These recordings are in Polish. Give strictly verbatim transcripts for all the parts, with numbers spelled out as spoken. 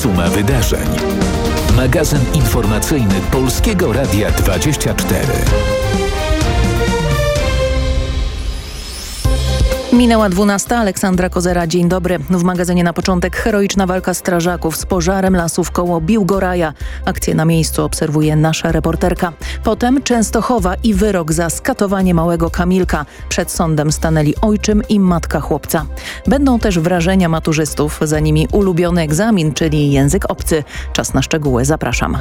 Suma wydarzeń. Magazyn informacyjny Polskiego Radia dwadzieścia cztery. Minęła dwunasta. Aleksandra Kozera, dzień dobry. W magazynie na początek heroiczna walka strażaków z pożarem lasów koło Biłgoraja. Akcję na miejscu obserwuje nasza reporterka. Potem Częstochowa i wyrok za skatowanie małego Kamilka. Przed sądem stanęli ojczym i matka chłopca. Będą też wrażenia maturzystów. Za nimi ulubiony egzamin, czyli język obcy. Czas na szczegóły. Zapraszam.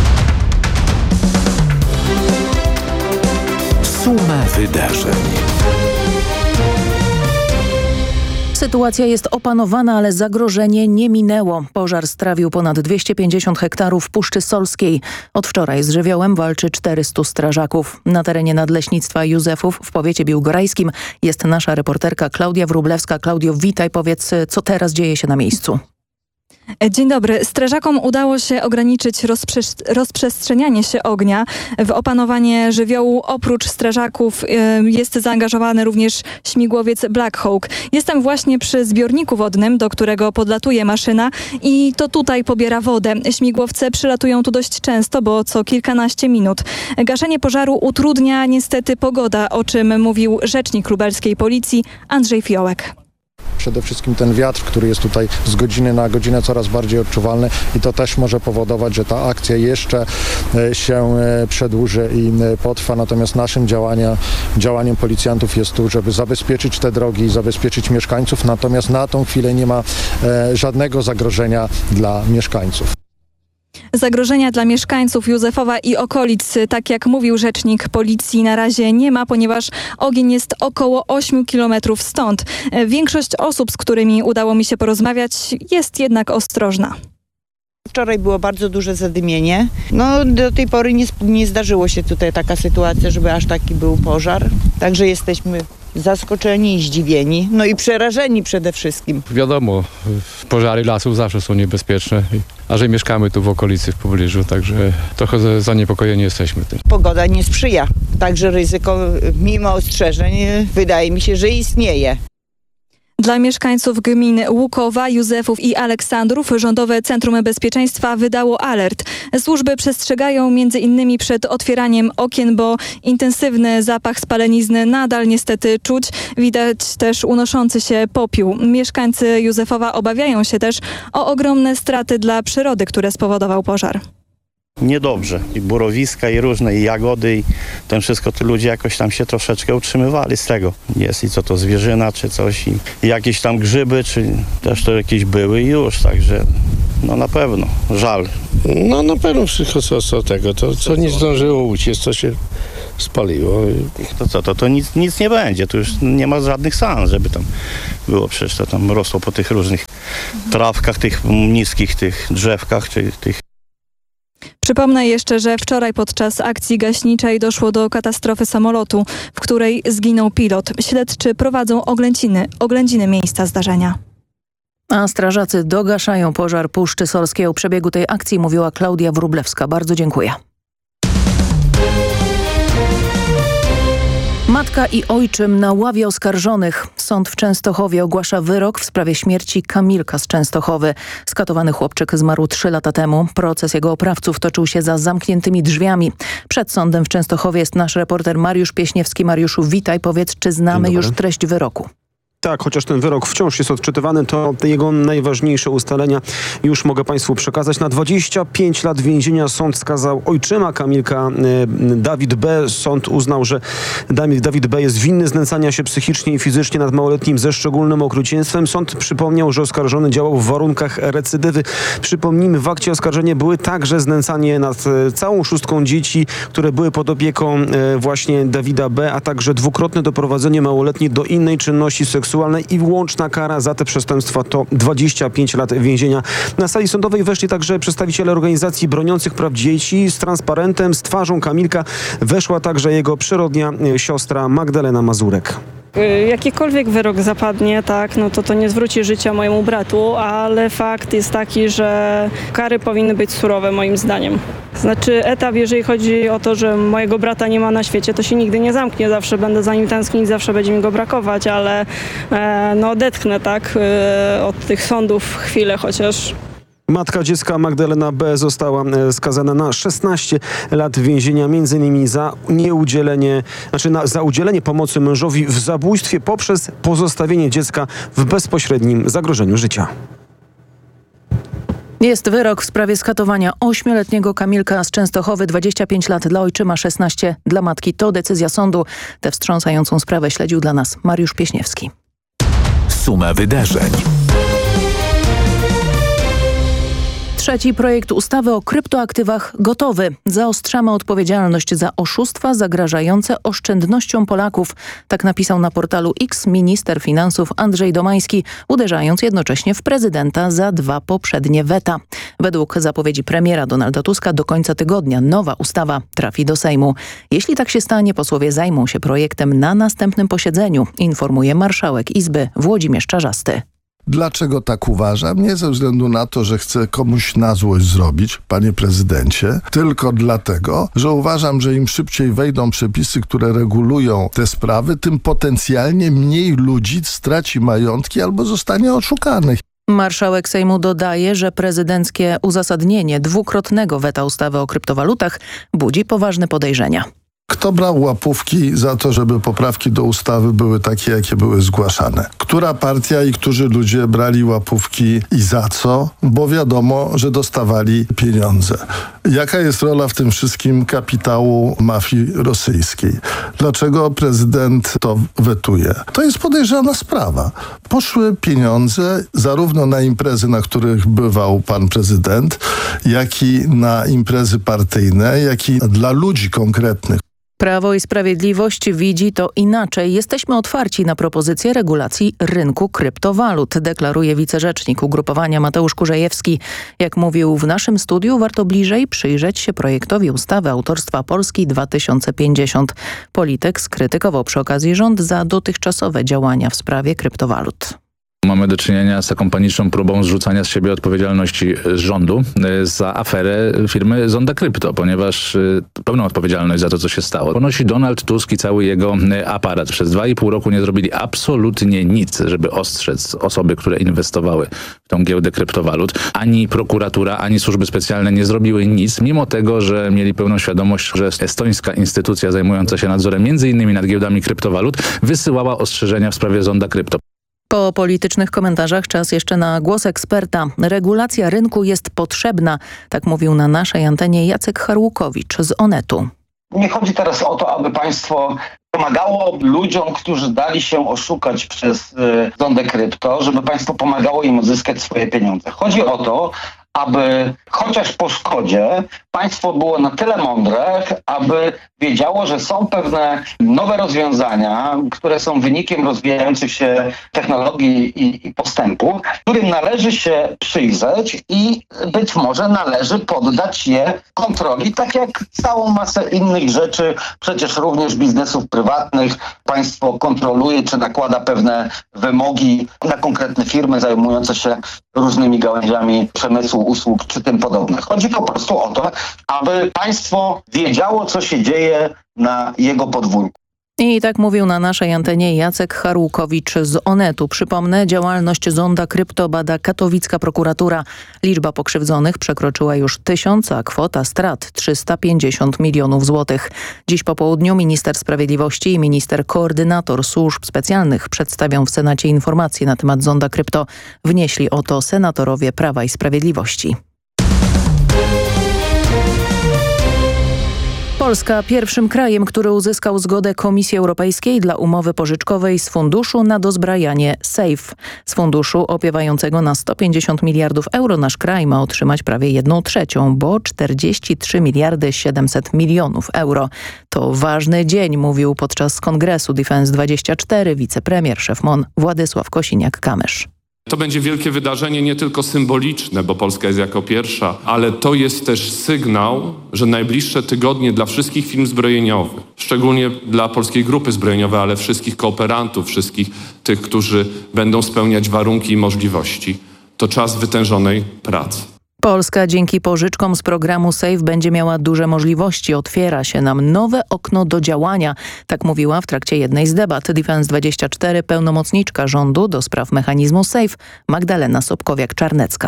Suma wydarzeń. Sytuacja jest opanowana, ale zagrożenie nie minęło. Pożar strawił ponad dwieście pięćdziesiąt hektarów Puszczy Solskiej. Od wczoraj z żywiołem walczy czterystu strażaków. Na terenie Nadleśnictwa Józefów w powiecie biłgorajskim jest nasza reporterka Klaudia Wróblewska. Klaudio, witaj, powiedz, co teraz dzieje się na miejscu. Dzień dobry. Strażakom udało się ograniczyć rozprze- rozprzestrzenianie się ognia. W opanowanie żywiołu oprócz strażaków y, jest zaangażowany również śmigłowiec Black Hawk. Jestem właśnie przy zbiorniku wodnym, do którego podlatuje maszyna i to tutaj pobiera wodę. Śmigłowce przylatują tu dość często, bo co kilkanaście minut. Gaszenie pożaru utrudnia niestety pogoda, o czym mówił rzecznik lubelskiej policji Andrzej Fiołek. Przede wszystkim ten wiatr, który jest tutaj z godziny na godzinę coraz bardziej odczuwalny i to też może powodować, że ta akcja jeszcze się przedłuży i potrwa. Natomiast naszym działania, działaniem policjantów jest tu, żeby zabezpieczyć te drogi i zabezpieczyć mieszkańców. Natomiast na tą chwilę nie ma żadnego zagrożenia dla mieszkańców. Zagrożenia dla mieszkańców Józefowa i okolic, tak jak mówił rzecznik policji, na razie nie ma, ponieważ ogień jest około ośmiu kilometrów stąd. Większość osób, z którymi udało mi się porozmawiać, jest jednak ostrożna. Wczoraj było bardzo duże zadymienie. No do tej pory nie, nie zdarzyło się tutaj taka sytuacja, żeby aż taki był pożar. Także jesteśmy zaskoczeni i zdziwieni, no i przerażeni przede wszystkim. Wiadomo, pożary lasów zawsze są niebezpieczne, a że mieszkamy tu w okolicy, w pobliżu, także trochę zaniepokojeni jesteśmy tym. Pogoda nie sprzyja, także ryzyko mimo ostrzeżeń wydaje mi się, że istnieje. Dla mieszkańców gmin Łukowa, Józefów i Aleksandrów Rządowe Centrum Bezpieczeństwa wydało alert. Służby przestrzegają między innymi przed otwieraniem okien, bo intensywny zapach spalenizny nadal niestety czuć. Widać też unoszący się popiół. Mieszkańcy Józefowa obawiają się też o ogromne straty dla przyrody, które spowodował pożar. Niedobrze. I burowiska, i różne, i jagody, i ten wszystko, to ludzie jakoś tam się troszeczkę utrzymywali z tego. Jest i co to zwierzyna, czy coś, i, i jakieś tam grzyby, czy też to jakieś były i już, także no na pewno, żal. No na pewno wszystko co, co tego, to co nie zdążyło uciec, to się spaliło. To co, to, to nic, nic nie będzie, tu już nie ma żadnych szans, żeby tam było, przecież to tam rosło po tych różnych trawkach, tych niskich, tych drzewkach, czy tych. Przypomnę jeszcze, że wczoraj podczas akcji gaśniczej doszło do katastrofy samolotu, w której zginął pilot. Śledczy prowadzą oględziny, oględziny miejsca zdarzenia. A strażacy dogaszają pożar Puszczy Solskiej. O przebiegu tej akcji mówiła Klaudia Wróblewska. Bardzo dziękuję. Matka i ojczym na ławie oskarżonych. Sąd w Częstochowie ogłasza wyrok w sprawie śmierci Kamilka z Częstochowy. Skatowany chłopczyk zmarł trzy lata temu. Proces jego oprawców toczył się za zamkniętymi drzwiami. Przed sądem w Częstochowie jest nasz reporter Mariusz Pieśniewski. Mariuszu, witaj. Powiedz, czy znamy już treść wyroku? Tak, chociaż ten wyrok wciąż jest odczytywany, to jego najważniejsze ustalenia już mogę Państwu przekazać. Na dwadzieścia pięć lat więzienia sąd skazał ojczyma Kamilka, Dawid B. Sąd uznał, że Dawid B. jest winny znęcania się psychicznie i fizycznie nad małoletnim ze szczególnym okrucieństwem. Sąd przypomniał, że oskarżony działał w warunkach recydywy. Przypomnijmy, w akcie oskarżenia były także znęcanie nad całą szóstką dzieci, które były pod opieką właśnie Dawida B., a także dwukrotne doprowadzenie małoletnich do innej czynności seksualnej i łączna kara za te przestępstwa to dwadzieścia pięć lat więzienia. Na sali sądowej weszli także przedstawiciele organizacji broniących praw dzieci. Z transparentem, z twarzą Kamilka weszła także jego przyrodnia siostra Magdalena Mazurek. Jakikolwiek wyrok zapadnie, tak, no to to nie zwróci życia mojemu bratu, ale fakt jest taki, że kary powinny być surowe moim zdaniem. Znaczy etap, jeżeli chodzi o to, że mojego brata nie ma na świecie, to się nigdy nie zamknie, zawsze będę za nim tęsknić, zawsze będzie mi go brakować, ale e, no odetchnę, tak, e, od tych sądów chwilę chociaż. Matka dziecka Magdalena B. została skazana na szesnaście lat więzienia, między innymi za nieudzielenie, znaczy na, za udzielenie pomocy mężowi w zabójstwie poprzez pozostawienie dziecka w bezpośrednim zagrożeniu życia. Jest wyrok w sprawie skatowania ośmioletniego Kamilka z Częstochowy, dwadzieścia pięć lat dla ojczyma, szesnaście dla matki. To decyzja sądu. Tę wstrząsającą sprawę śledził dla nas Mariusz Pieśniewski. Suma wydarzeń. Trzeci projekt ustawy o kryptoaktywach gotowy. Zaostrzamy odpowiedzialność za oszustwa zagrażające oszczędnościom Polaków. Tak napisał na portalu X minister finansów Andrzej Domański, uderzając jednocześnie w prezydenta za dwa poprzednie weta. Według zapowiedzi premiera Donalda Tuska do końca tygodnia nowa ustawa trafi do Sejmu. Jeśli tak się stanie, posłowie zajmą się projektem na następnym posiedzeniu, informuje marszałek Izby Włodzimierz Czarzasty. Dlaczego tak uważam? Nie ze względu na to, że chcę komuś na złość zrobić, panie prezydencie, tylko dlatego, że uważam, że im szybciej wejdą przepisy, które regulują te sprawy, tym potencjalnie mniej ludzi straci majątki albo zostanie oszukanych. Marszałek Sejmu dodaje, że prezydenckie uzasadnienie dwukrotnego weta ustawy o kryptowalutach budzi poważne podejrzenia. Kto brał łapówki za to, żeby poprawki do ustawy były takie, jakie były zgłaszane? Która partia i którzy ludzie brali łapówki i za co? Bo wiadomo, że dostawali pieniądze. Jaka jest rola w tym wszystkim kapitału mafii rosyjskiej? Dlaczego prezydent to wetuje? To jest podejrzana sprawa. Poszły pieniądze zarówno na imprezy, na których bywał pan prezydent, jak i na imprezy partyjne, jak i dla ludzi konkretnych. Prawo i Sprawiedliwość widzi to inaczej. Jesteśmy otwarci na propozycję regulacji rynku kryptowalut, deklaruje wicerzecznik ugrupowania Mateusz Kurzejewski. Jak mówił w naszym studiu, warto bliżej przyjrzeć się projektowi ustawy autorstwa Polski dwa tysiące pięćdziesiąt. Polityk skrytykował przy okazji rząd za dotychczasowe działania w sprawie kryptowalut. Mamy do czynienia z taką paniczną próbą zrzucania z siebie odpowiedzialności rządu za aferę firmy Zonda Krypto, ponieważ pełną odpowiedzialność za to, co się stało, ponosi Donald Tusk i cały jego aparat. Przez dwa i pół roku nie zrobili absolutnie nic, żeby ostrzec osoby, które inwestowały w tą giełdę kryptowalut. Ani prokuratura, ani służby specjalne nie zrobiły nic, mimo tego, że mieli pełną świadomość, że estońska instytucja zajmująca się nadzorem między innymi nad giełdami kryptowalut wysyłała ostrzeżenia w sprawie Zonda Krypto. Po politycznych komentarzach czas jeszcze na głos eksperta. Regulacja rynku jest potrzebna, tak mówił na naszej antenie Jacek Harłukowicz z Onetu. Nie chodzi teraz o to, aby państwo pomagało ludziom, którzy dali się oszukać przez y, Zondę Krypto, żeby państwo pomagało im odzyskać swoje pieniądze. Chodzi o to, aby chociaż po szkodzie państwo było na tyle mądre, aby wiedziało, że są pewne nowe rozwiązania, które są wynikiem rozwijających się technologii i, i postępów, którym należy się przyjrzeć i być może należy poddać je kontroli, tak jak całą masę innych rzeczy, przecież również biznesów prywatnych. Państwo kontroluje czy nakłada pewne wymogi na konkretne firmy zajmujące się różnymi gałęziami przemysłu, usług czy tym podobne. Chodzi po prostu o to, aby państwo wiedziało, co się dzieje na jego podwórku. I tak mówił na naszej antenie Jacek Harłukowicz z Onetu. Przypomnę, działalność Zonda Krypto bada katowicka prokuratura. Liczba pokrzywdzonych przekroczyła już tysiąc, a kwota strat trzysta pięćdziesiąt milionów złotych. Dziś po południu minister sprawiedliwości i minister koordynator służb specjalnych przedstawią w Senacie informacje na temat Zonda Krypto. Wnieśli o to senatorowie Prawa i Sprawiedliwości. Polska pierwszym krajem, który uzyskał zgodę Komisji Europejskiej dla umowy pożyczkowej z funduszu na dozbrajanie SAFE. Z funduszu opiewającego na sto pięćdziesiąt miliardów euro nasz kraj ma otrzymać prawie jedną trzecią, bo czterdzieści trzy miliardy siedemset milionów euro. To ważny dzień, mówił podczas kongresu Defense dwadzieścia cztery wicepremier szef M O N Władysław Kosiniak-Kamysz. To będzie wielkie wydarzenie, nie tylko symboliczne, bo Polska jest jako pierwsza, ale to jest też sygnał, że najbliższe tygodnie dla wszystkich firm zbrojeniowych, szczególnie dla Polskiej Grupy Zbrojeniowej, ale wszystkich kooperantów, wszystkich tych, którzy będą spełniać warunki i możliwości, to czas wytężonej pracy. Polska dzięki pożyczkom z programu SAFE będzie miała duże możliwości. Otwiera się nam nowe okno do działania. Tak mówiła w trakcie jednej z debat Defense dwadzieścia cztery pełnomocniczka rządu do spraw mechanizmu SAFE Magdalena Sobkowiak-Czarnecka.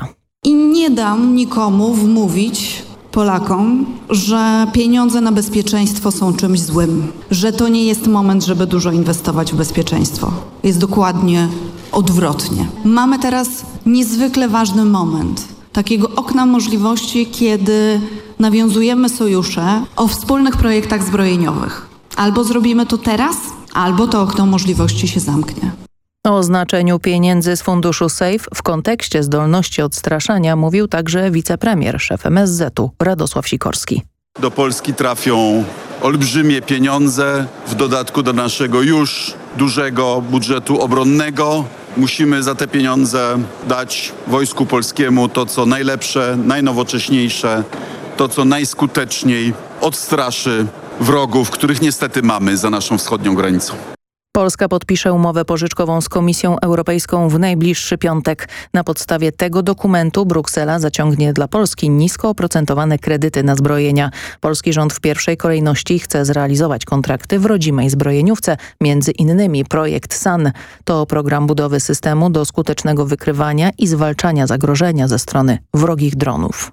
I nie dam nikomu wmówić Polakom, że pieniądze na bezpieczeństwo są czymś złym, że to nie jest moment, żeby dużo inwestować w bezpieczeństwo. Jest dokładnie odwrotnie. Mamy teraz niezwykle ważny moment, takiego okna możliwości, kiedy nawiązujemy sojusze o wspólnych projektach zbrojeniowych. Albo zrobimy to teraz, albo to okno możliwości się zamknie. O znaczeniu pieniędzy z funduszu SAFE w kontekście zdolności odstraszania mówił także wicepremier, szef M S Z u Radosław Sikorski. Do Polski trafią olbrzymie pieniądze, w dodatku do naszego już dużego budżetu obronnego. Musimy za te pieniądze dać Wojsku Polskiemu to, co najlepsze, najnowocześniejsze, to, co najskuteczniej odstraszy wrogów, których niestety mamy za naszą wschodnią granicą. Polska podpisze umowę pożyczkową z Komisją Europejską w najbliższy piątek. Na podstawie tego dokumentu Bruksela zaciągnie dla Polski nisko oprocentowane kredyty na zbrojenia. Polski rząd w pierwszej kolejności chce zrealizować kontrakty w rodzimej zbrojeniówce, między innymi projekt S A N. To program budowy systemu do skutecznego wykrywania i zwalczania zagrożenia ze strony wrogich dronów.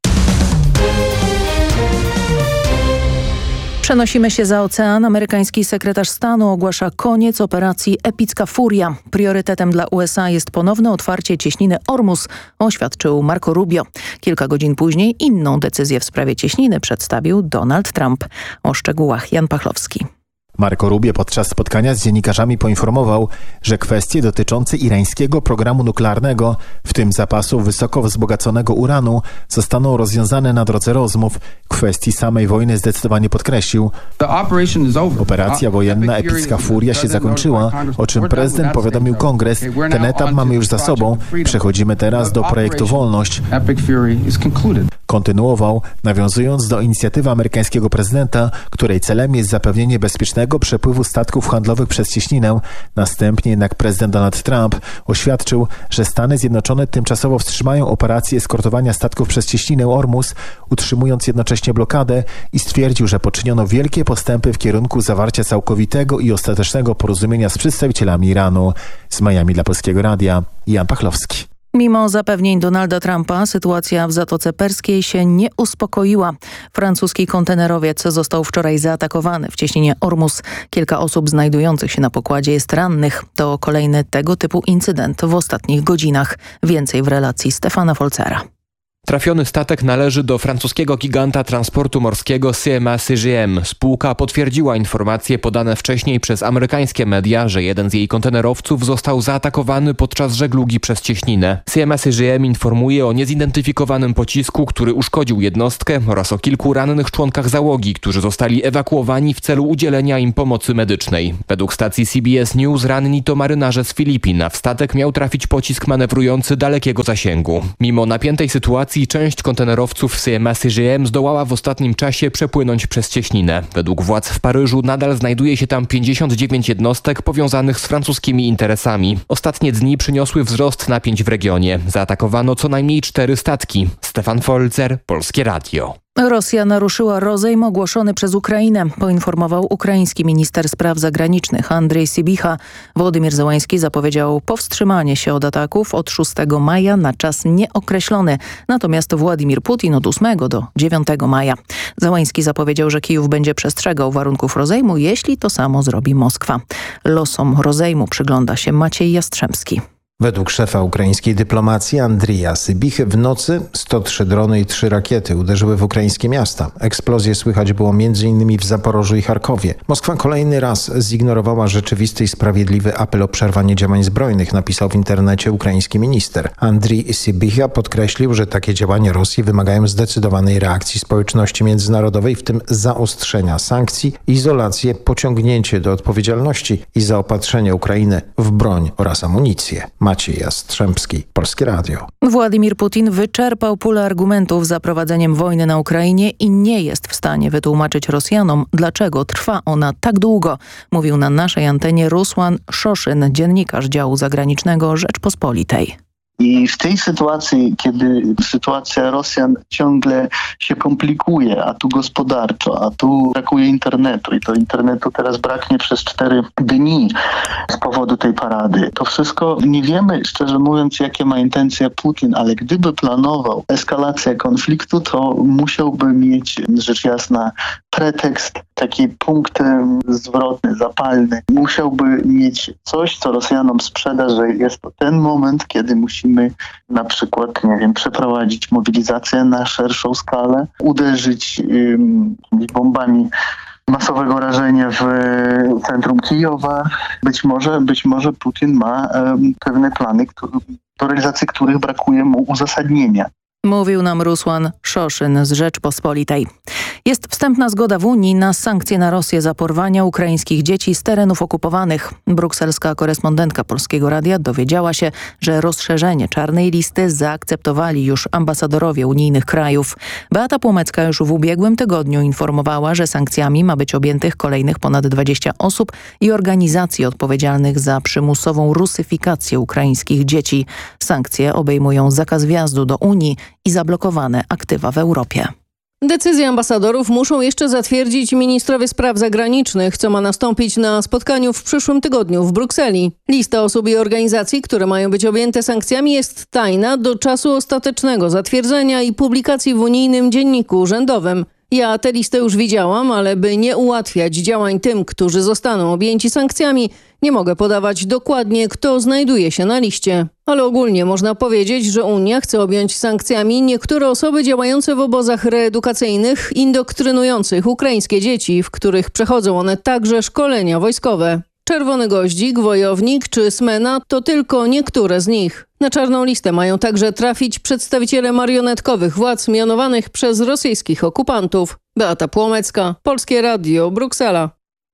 Przenosimy się za ocean. Amerykański sekretarz stanu ogłasza koniec operacji Epicka Furia. Priorytetem dla U S A jest ponowne otwarcie cieśniny Ormus, oświadczył Marco Rubio. Kilka godzin później inną decyzję w sprawie cieśniny przedstawił Donald Trump. O szczegółach Jan Pachlowski. Marco Rubio podczas spotkania z dziennikarzami poinformował, że kwestie dotyczące irańskiego programu nuklearnego, w tym zapasu wysoko wzbogaconego uranu, zostaną rozwiązane na drodze rozmów. Kwestii samej wojny zdecydowanie podkreślił. Operacja wojenna Epicka Furia się zakończyła, o czym prezydent powiadomił Kongres. Ten etap mamy już za sobą. Przechodzimy teraz do projektu Wolność. Kontynuował, nawiązując do inicjatywy amerykańskiego prezydenta, której celem jest zapewnienie bezpiecznego przepływu statków handlowych przez cieśninę. Następnie jednak prezydent Donald Trump oświadczył, że Stany Zjednoczone tymczasowo wstrzymają operację eskortowania statków przez cieśninę Ormus, utrzymując jednocześnie blokadę, i stwierdził, że poczyniono wielkie postępy w kierunku zawarcia całkowitego i ostatecznego porozumienia z przedstawicielami Iranu. Z Miami dla Polskiego Radia Jan Pachlowski. Mimo zapewnień Donalda Trumpa sytuacja w Zatoce Perskiej się nie uspokoiła. Francuski kontenerowiec został wczoraj zaatakowany w cieśninie Ormus. Kilka osób znajdujących się na pokładzie jest rannych. To kolejny tego typu incydent w ostatnich godzinach. Więcej w relacji Stefana Folcera. Trafiony statek należy do francuskiego giganta transportu morskiego C M A C G M. Spółka potwierdziła informacje podane wcześniej przez amerykańskie media, że jeden z jej kontenerowców został zaatakowany podczas żeglugi przez cieśninę. C M A C G M informuje o niezidentyfikowanym pocisku, który uszkodził jednostkę, oraz o kilku rannych członkach załogi, którzy zostali ewakuowani w celu udzielenia im pomocy medycznej. Według stacji C B S News ranni to marynarze z Filipin, a w statek miał trafić pocisk manewrujący dalekiego zasięgu. Mimo napiętej sytuacji część kontenerowców C M A C G M zdołała w ostatnim czasie przepłynąć przez cieśninę. Według władz w Paryżu nadal znajduje się tam pięćdziesiąt dziewięć jednostek powiązanych z francuskimi interesami. Ostatnie dni przyniosły wzrost napięć w regionie. Zaatakowano co najmniej cztery statki. Stefan Folzer, Polskie Radio. Rosja naruszyła rozejm ogłoszony przez Ukrainę, poinformował ukraiński minister spraw zagranicznych Andrzej Sybicha. Wołodymyr Zełański zapowiedział powstrzymanie się od ataków od szóstego maja na czas nieokreślony, natomiast Władimir Putin od ósmego do dziewiątego maja. Zełański zapowiedział, że Kijów będzie przestrzegał warunków rozejmu, jeśli to samo zrobi Moskwa. Losom rozejmu przygląda się Maciej Jastrzębski. Według szefa ukraińskiej dyplomacji Andrija Sybichy w nocy sto trzy drony i trzy rakiety uderzyły w ukraińskie miasta. Eksplozje słychać było między innymi w Zaporożu i Charkowie. Moskwa kolejny raz zignorowała rzeczywisty i sprawiedliwy apel o przerwanie działań zbrojnych, napisał w internecie ukraiński minister. Andrij Sybicha podkreślił, że takie działania Rosji wymagają zdecydowanej reakcji społeczności międzynarodowej, w tym zaostrzenia sankcji, izolację, pociągnięcie do odpowiedzialności i zaopatrzenie Ukrainy w broń oraz amunicję. Maciej Jastrzębski, Polskie Radio. Władimir Putin wyczerpał pulę argumentów za prowadzeniem wojny na Ukrainie i nie jest w stanie wytłumaczyć Rosjanom, dlaczego trwa ona tak długo, mówił na naszej antenie Rusłan Szoszyn, dziennikarz działu zagranicznego Rzeczpospolitej. I w tej sytuacji, kiedy sytuacja Rosjan ciągle się komplikuje, a tu gospodarczo, a tu brakuje internetu i to internetu teraz braknie przez cztery dni z powodu tej parady, to wszystko nie wiemy, szczerze mówiąc, jakie ma intencje Putin, ale gdyby planował eskalację konfliktu, to musiałby mieć, rzecz jasna, pretekst, taki punkt zwrotny, zapalny. Musiałby mieć coś, co Rosjanom sprzeda, że jest to ten moment, kiedy musimy na przykład, nie wiem, przeprowadzić mobilizację na szerszą skalę, uderzyć ym, bombami masowego rażenia w centrum Kijowa. Być może, być może Putin ma ym, pewne plany, które, do realizacji których brakuje mu uzasadnienia. Mówił nam Rusłan Szoszyn z Rzeczpospolitej. Jest wstępna zgoda w Unii na sankcje na Rosję za porwania ukraińskich dzieci z terenów okupowanych. Brukselska korespondentka Polskiego Radia dowiedziała się, że rozszerzenie czarnej listy zaakceptowali już ambasadorowie unijnych krajów. Beata Płomecka już w ubiegłym tygodniu informowała, że sankcjami ma być objętych kolejnych ponad dwadzieścia osób i organizacji odpowiedzialnych za przymusową rusyfikację ukraińskich dzieci. Sankcje obejmują zakaz wjazdu do Unii i zablokowane aktywa w Europie. Decyzje ambasadorów muszą jeszcze zatwierdzić ministrowie spraw zagranicznych, co ma nastąpić na spotkaniu w przyszłym tygodniu w Brukseli. Lista osób i organizacji, które mają być objęte sankcjami, jest tajna do czasu ostatecznego zatwierdzenia i publikacji w unijnym dzienniku urzędowym. Ja tę listę już widziałam, ale by nie ułatwiać działań tym, którzy zostaną objęci sankcjami, nie mogę podawać dokładnie, kto znajduje się na liście. Ale ogólnie można powiedzieć, że Unia chce objąć sankcjami niektóre osoby działające w obozach reedukacyjnych, indoktrynujących ukraińskie dzieci, w których przechodzą one także szkolenia wojskowe. Czerwony Goździk, Wojownik czy Smena to tylko niektóre z nich. Na czarną listę mają także trafić przedstawiciele marionetkowych władz mianowanych przez rosyjskich okupantów. Beata Płomecka, Polskie Radio, Bruksela.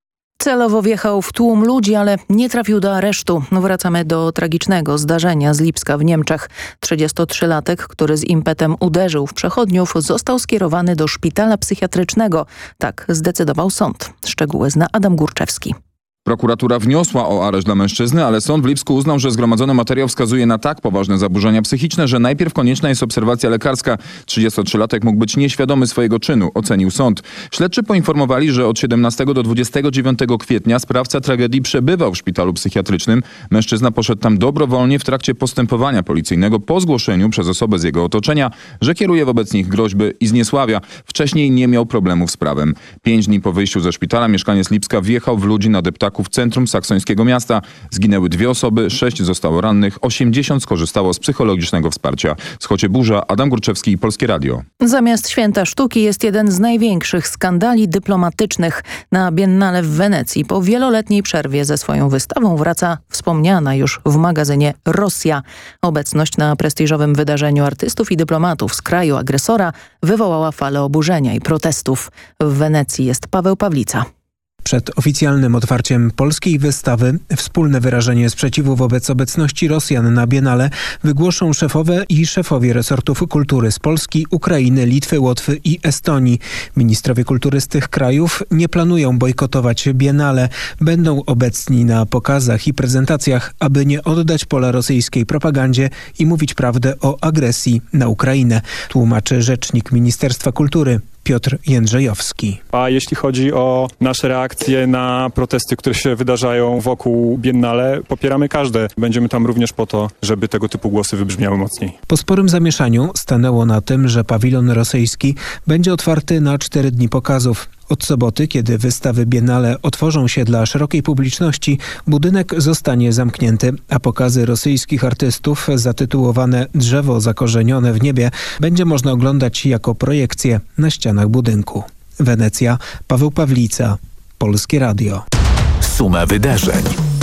Celowo wjechał w tłum ludzi, ale nie trafił do aresztu. Wracamy do tragicznego zdarzenia z Lipska w Niemczech. trzydziestotrzylatek, który z impetem uderzył w przechodniów, został skierowany do szpitala psychiatrycznego. Tak zdecydował sąd. Szczegóły zna Adam Górczewski. Prokuratura wniosła o areszt dla mężczyzny, ale sąd w Lipsku uznał, że zgromadzony materiał wskazuje na tak poważne zaburzenia psychiczne, że najpierw konieczna jest obserwacja lekarska. trzydziestotrzylatek mógł być nieświadomy swojego czynu, ocenił sąd. Śledczy poinformowali, że od siedemnastego do dwudziestego dziewiątego kwietnia sprawca tragedii przebywał w szpitalu psychiatrycznym. Mężczyzna poszedł tam dobrowolnie w trakcie postępowania policyjnego po zgłoszeniu przez osobę z jego otoczenia, że kieruje wobec nich groźby i zniesławia. Wcześniej nie miał problemów z prawem. Pięć dni po wyjściu ze szpitala mieszkaniec Lipska wjechał w ludzi na deptaku w centrum saksońskiego miasta. Zginęły dwie osoby, sześć zostało rannych, osiemdziesiąt skorzystało z psychologicznego wsparcia. Z Chocieburza, Adam Górczewski, Polskie Radio. Zamiast Święta Sztuki jest jeden z największych skandali dyplomatycznych. Na Biennale w Wenecji po wieloletniej przerwie ze swoją wystawą wraca wspomniana już w magazynie Rosja. Obecność na prestiżowym wydarzeniu artystów i dyplomatów z kraju agresora wywołała falę oburzenia i protestów. W Wenecji jest Paweł Pawlica. Przed oficjalnym otwarciem polskiej wystawy wspólne wyrażenie sprzeciwu wobec obecności Rosjan na Biennale wygłoszą szefowe i szefowie resortów kultury z Polski, Ukrainy, Litwy, Łotwy i Estonii. Ministrowie kultury z tych krajów nie planują bojkotować Biennale. Będą obecni na pokazach i prezentacjach, aby nie oddać pola rosyjskiej propagandzie i mówić prawdę o agresji na Ukrainę, tłumaczy rzecznik Ministerstwa Kultury Piotr Jędrzejowski. A jeśli chodzi o nasze reakcje na protesty, które się wydarzają wokół Biennale, popieramy każde. Będziemy tam również po to, żeby tego typu głosy wybrzmiały mocniej. Po sporym zamieszaniu stanęło na tym, że pawilon rosyjski będzie otwarty na cztery dni pokazów. Od soboty, kiedy wystawy Biennale otworzą się dla szerokiej publiczności, budynek zostanie zamknięty, a pokazy rosyjskich artystów zatytułowane Drzewo zakorzenione w niebie będzie można oglądać jako projekcje na ścianach budynku. Wenecja, Paweł Pawlica, Polskie Radio. Suma wydarzeń.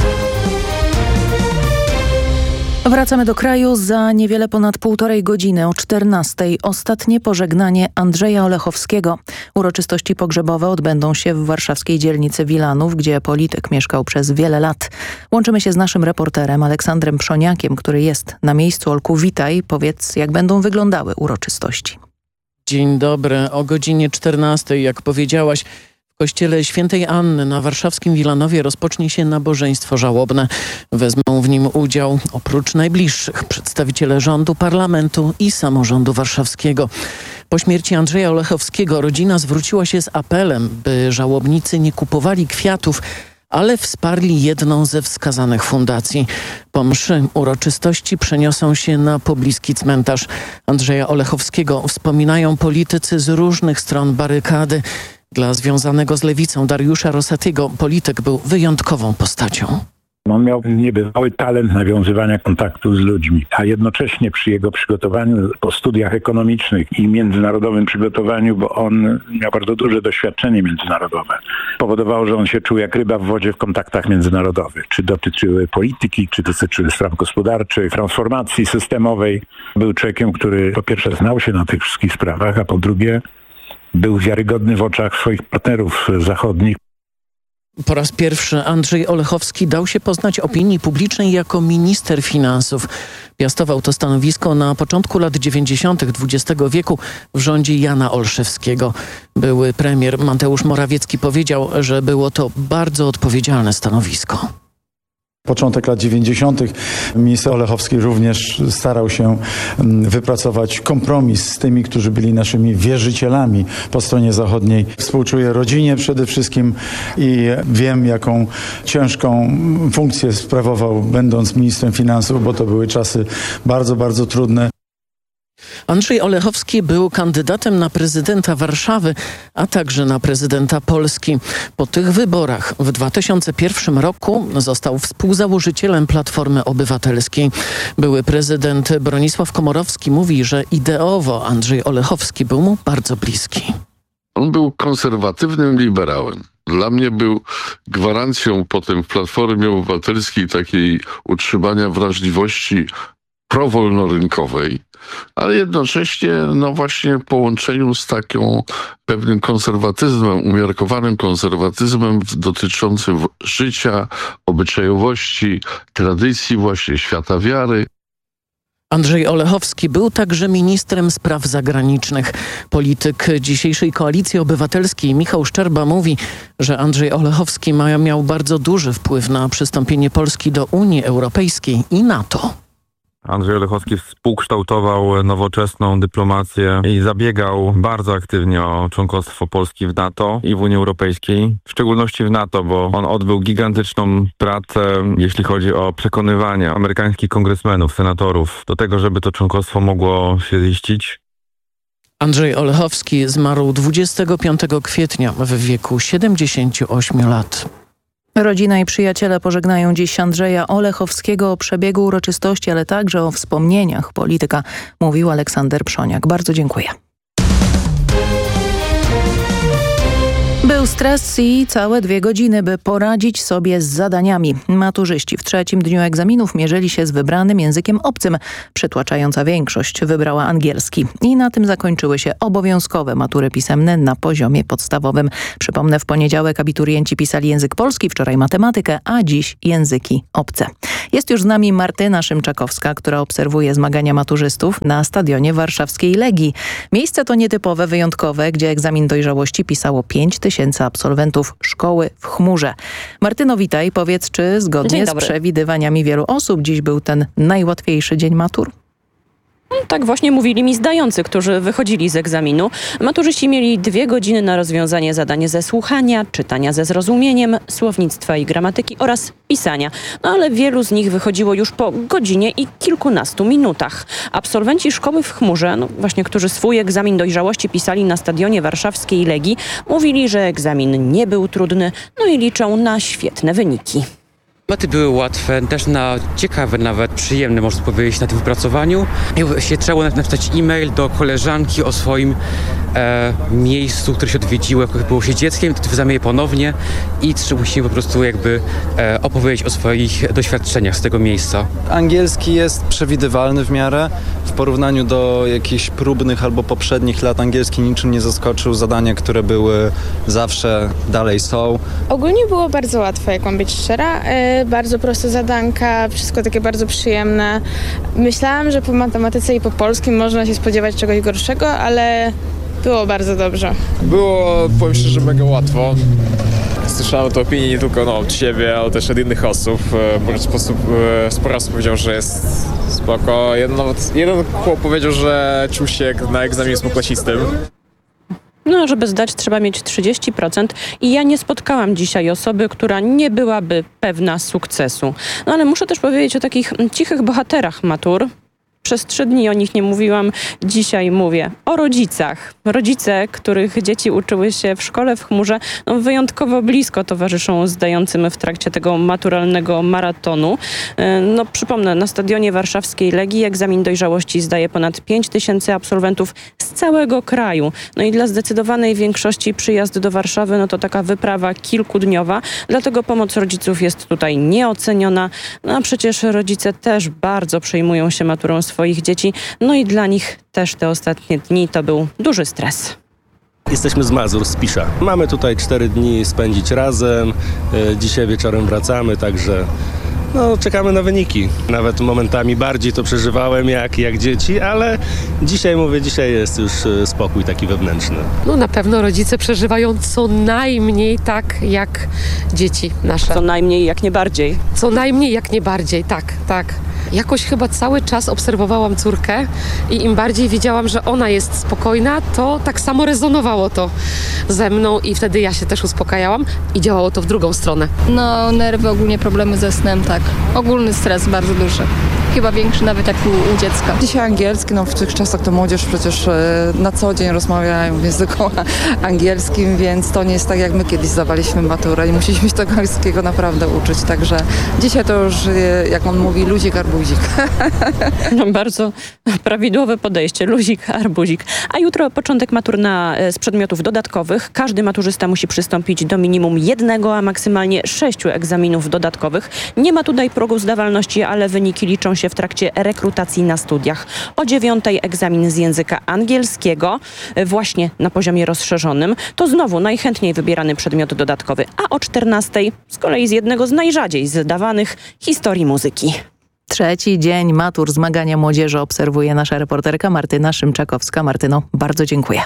Wracamy do kraju za niewiele ponad półtorej godziny o czternastej. Ostatnie pożegnanie Andrzeja Olechowskiego. Uroczystości pogrzebowe odbędą się w warszawskiej dzielnicy Wilanów, gdzie polityk mieszkał przez wiele lat. Łączymy się z naszym reporterem Aleksandrem Przoniakiem, który jest na miejscu. Olku, witaj. Powiedz, jak będą wyglądały uroczystości. Dzień dobry. O godzinie czternastej, jak powiedziałaś, W kościele Świętej Anny na warszawskim Wilanowie rozpocznie się nabożeństwo żałobne. Wezmą w nim udział oprócz najbliższych przedstawiciele rządu, parlamentu i samorządu warszawskiego. Po śmierci Andrzeja Olechowskiego rodzina zwróciła się z apelem, by żałobnicy nie kupowali kwiatów, ale wsparli jedną ze wskazanych fundacji. Po mszy uroczystości przeniosą się na pobliski cmentarz Andrzeja Olechowskiego. Wspominają politycy z różnych stron barykady. Dla związanego z lewicą Dariusza Rosatiego polityk był wyjątkową postacią. On miał niebywały talent nawiązywania kontaktu z ludźmi, a jednocześnie przy jego przygotowaniu po studiach ekonomicznych i międzynarodowym przygotowaniu, bo on miał bardzo duże doświadczenie międzynarodowe, powodowało, że on się czuł jak ryba w wodzie w kontaktach międzynarodowych. Czy dotyczyły polityki, czy dotyczyły spraw gospodarczych, transformacji systemowej. Był człowiekiem, który po pierwsze znał się na tych wszystkich sprawach, a po drugie był wiarygodny w oczach swoich partnerów zachodnich. Po raz pierwszy Andrzej Olechowski dał się poznać opinii publicznej jako minister finansów. Piastował to stanowisko na początku lat dziewięćdziesiątych dwudziestego wieku w rządzie Jana Olszewskiego. Były premier Mateusz Morawiecki powiedział, że było to bardzo odpowiedzialne stanowisko. Początek lat dziewięćdziesiątych minister Olechowski również starał się wypracować kompromis z tymi, którzy byli naszymi wierzycielami po stronie zachodniej. Współczuję rodzinie przede wszystkim i wiem, jaką ciężką funkcję sprawował, będąc ministrem finansów, bo to były czasy bardzo, bardzo trudne. Andrzej Olechowski był kandydatem na prezydenta Warszawy, a także na prezydenta Polski. Po tych wyborach w dwa tysiące pierwszym roku został współzałożycielem Platformy Obywatelskiej. Były prezydent Bronisław Komorowski mówi, że ideowo Andrzej Olechowski był mu bardzo bliski. On był konserwatywnym liberałem. Dla mnie był gwarancją potem w Platformie Obywatelskiej takiej utrzymania wrażliwości prowolnorynkowej, ale jednocześnie no właśnie w połączeniu z taką pewnym konserwatyzmem, umiarkowanym konserwatyzmem dotyczącym życia, obyczajowości, tradycji, właśnie świata wiary. Andrzej Olechowski był także ministrem spraw zagranicznych. Polityk dzisiejszej Koalicji Obywatelskiej Michał Szczerba mówi, że Andrzej Olechowski miał bardzo duży wpływ na przystąpienie Polski do Unii Europejskiej i NATO. Andrzej Olechowski współkształtował nowoczesną dyplomację i zabiegał bardzo aktywnie o członkostwo Polski w NATO i w Unii Europejskiej, w szczególności w NATO, bo on odbył gigantyczną pracę, jeśli chodzi o przekonywanie amerykańskich kongresmenów, senatorów do tego, żeby to członkostwo mogło się ziścić. Andrzej Olechowski zmarł dwudziestego piątego kwietnia w wieku siedemdziesięciu ośmiu lat. Rodzina i przyjaciele pożegnają dziś Andrzeja Olechowskiego o przebiegu uroczystości, ale także o wspomnieniach polityka, mówił Aleksander Przoniak. Bardzo dziękuję. Był stres i całe dwie godziny, by poradzić sobie z zadaniami. Maturzyści w trzecim dniu egzaminów mierzyli się z wybranym językiem obcym. Przytłaczająca większość wybrała angielski. I na tym zakończyły się obowiązkowe matury pisemne na poziomie podstawowym. Przypomnę, w poniedziałek abiturienci pisali język polski, wczoraj matematykę, a dziś języki obce. Jest już z nami Martyna Szymczakowska, która obserwuje zmagania maturzystów na stadionie warszawskiej Legii. Miejsce to nietypowe, wyjątkowe, gdzie egzamin dojrzałości pisało pięć tysięcy absolwentów szkoły w chmurze. Martyno, witaj. Powiedz, czy zgodnie z przewidywaniami wielu osób dziś był ten najłatwiejszy dzień matur? Tak właśnie mówili mi zdający, którzy wychodzili z egzaminu. Maturzyści mieli dwie godziny na rozwiązanie zadań ze słuchania, czytania ze zrozumieniem, słownictwa i gramatyki oraz pisania. No ale wielu z nich wychodziło już po godzinie i kilkunastu minutach. Absolwenci szkoły w chmurze, no właśnie, którzy swój egzamin dojrzałości pisali na stadionie warszawskiej Legii, mówili, że egzamin nie był trudny, no i liczą na świetne wyniki. Maty były łatwe, też na ciekawe, nawet przyjemne, można powiedzieć, na tym wypracowaniu. Się trzeba napisać e-mail do koleżanki o swoim e, miejscu, które się odwiedziło, jak było się dzieckiem, to wzamy je ponownie i musimy po prostu jakby e, opowiedzieć o swoich doświadczeniach z tego miejsca. Angielski jest przewidywalny w miarę. W porównaniu do jakichś próbnych albo poprzednich lat angielski niczym nie zaskoczył. Zadania, które były zawsze, dalej są. Ogólnie było bardzo łatwe, jak mam być szczera. Bardzo proste zadanka, wszystko takie bardzo przyjemne. Myślałam, że po matematyce i po polskim można się spodziewać czegoś gorszego, ale Było bardzo dobrze. Było, powiem szczerze, mega łatwo. Słyszałem te opinie nie tylko no, od siebie, ale też od innych osób. W różny sposób sporo osób powiedział, że jest spoko. Jeden, nawet, jeden chłop powiedział, że czuł się jak na egzaminie ósmoklasistym. No, żeby zdać, trzeba mieć trzydzieści procent i ja nie spotkałam dzisiaj osoby, która nie byłaby pewna sukcesu. No ale muszę też powiedzieć o takich cichych bohaterach matur. Przez trzy dni o nich nie mówiłam, dzisiaj mówię o rodzicach. Rodzice, których dzieci uczyły się w szkole w chmurze, no wyjątkowo blisko towarzyszą zdającym w trakcie tego maturalnego maratonu. No przypomnę, na stadionie warszawskiej Legii egzamin dojrzałości zdaje ponad pięć tysięcy absolwentów z całego kraju. No i dla zdecydowanej większości przyjazd do Warszawy no to taka wyprawa kilkudniowa, dlatego pomoc rodziców jest tutaj nieoceniona. No a przecież rodzice też bardzo przejmują się maturą swoich dzieci, no i dla nich też te ostatnie dni to był duży stres. Jesteśmy z Mazur, z Pisza. Mamy tutaj cztery dni spędzić razem. Dzisiaj wieczorem wracamy, także no, czekamy na wyniki. Nawet momentami bardziej to przeżywałem jak, jak dzieci, ale dzisiaj mówię, dzisiaj jest już spokój taki wewnętrzny. No na pewno rodzice przeżywają co najmniej tak jak dzieci nasze. Co najmniej jak nie bardziej. Co najmniej jak nie bardziej, tak, tak. Jakoś chyba cały czas obserwowałam córkę i im bardziej wiedziałam, że ona jest spokojna, to tak samo rezonowało to ze mną i wtedy ja się też uspokajałam i działało to w drugą stronę. No nerwy, ogólnie problemy ze snem, tak. Ogólny stres bardzo duży. Chyba większy nawet jak u, u dziecka. Dzisiaj angielski, no w tych czasach to młodzież przecież na co dzień rozmawiają w języku angielskim, więc to nie jest tak jak my kiedyś zdawaliśmy maturę i musieliśmy się tego angielskiego naprawdę uczyć, także dzisiaj to już, jak on mówi, luzik, arbuzik. No, bardzo prawidłowe podejście, luzik, arbuzik. A jutro początek matur na, z przedmiotów dodatkowych. Każdy maturzysta musi przystąpić do minimum jednego, a maksymalnie sześciu egzaminów dodatkowych. Nie ma tutaj progu zdawalności, ale wyniki liczą się w trakcie rekrutacji na studiach. O dziewiątej egzamin z języka angielskiego, właśnie na poziomie rozszerzonym. To znowu najchętniej wybierany przedmiot dodatkowy. A o czternastej z kolei z jednego z najrzadziej zdawanych historii muzyki. Trzeci dzień matur zmagania młodzieży obserwuje nasza reporterka Martyna Szymczakowska. Martyno, bardzo dziękuję.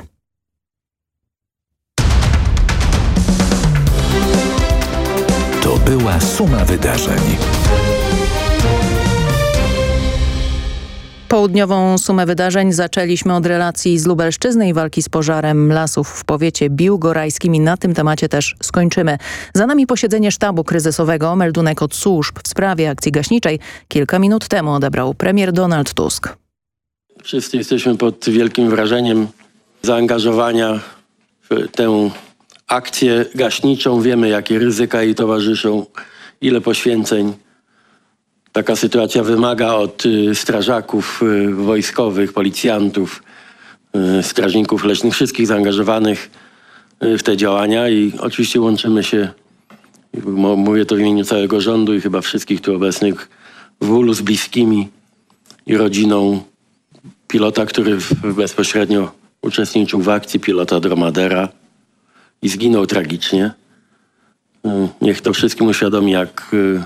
To była suma wydarzeń. Południową sumę wydarzeń zaczęliśmy od relacji z Lubelszczyzny i walki z pożarem lasów w powiecie biłgorajskim i na tym temacie też skończymy. Za nami posiedzenie sztabu kryzysowego. Meldunek od służb w sprawie akcji gaśniczej kilka minut temu odebrał premier Donald Tusk. Wszyscy jesteśmy pod wielkim wrażeniem zaangażowania w tę akcję gaśniczą. Wiemy, jakie ryzyka jej towarzyszą, ile poświęceń taka sytuacja wymaga od y, strażaków y, wojskowych, policjantów, y, strażników leśnych, wszystkich zaangażowanych y, w te działania i oczywiście łączymy się, mówię to w imieniu całego rządu i chyba wszystkich tu obecnych, w bólu z bliskimi i rodziną pilota, który w, bezpośrednio uczestniczył w akcji, pilota Dromadera i zginął tragicznie. Y, niech to wszystkim uświadomi, jak y,